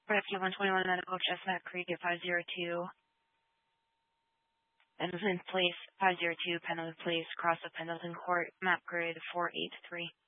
Rescue 121 Medical Chestnut Creek at 502. Pendleton Place, 502 Pendleton Place, cross of Pendleton Court, map grid 483.